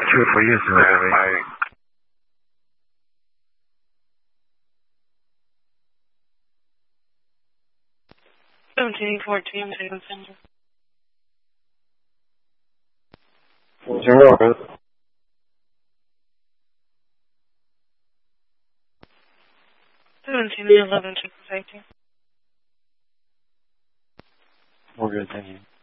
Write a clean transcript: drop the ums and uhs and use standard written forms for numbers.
True for you, sir. 1714, Taylor Center. 1411. 1711, check the safety. We're good, thank you.